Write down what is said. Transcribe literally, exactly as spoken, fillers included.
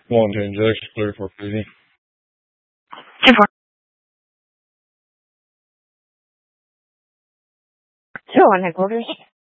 One to injection, clear for feeding. Two four. Two on headquarters.